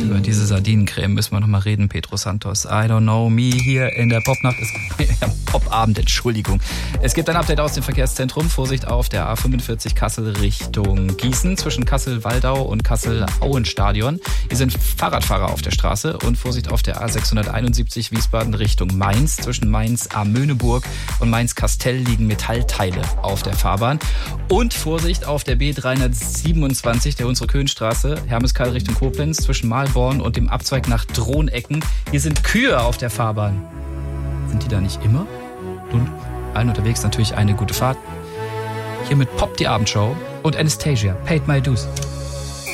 Über diese Sardinencreme müssen wir nochmal reden, Pedro Santos. I don't know me hier in der Popnacht. Popabend, Entschuldigung. Es gibt ein Update aus dem Verkehrszentrum. Vorsicht auf der A45 Kassel Richtung Gießen zwischen Kassel-Waldau und Kassel-Auenstadion. Hier sind Fahrradfahrer auf der Straße und Vorsicht auf der A671 Wiesbaden Richtung Mainz. Zwischen Mainz-Amöneburg und Mainz-Kastell liegen Metallteile auf der Fahrbahn. Und Vorsicht auf der B327 der Hunsrück-Höhenstraße, Hermeskeil Richtung Koblenz zwischen Mahlborn und dem Abzweig nach Drohnecken. Hier sind Kühe auf der Fahrbahn. Sind die da nicht immer? Nun, allen unterwegs natürlich eine gute Fahrt. Hiermit poppt die Abendshow und Anastasia, Paid My Dues.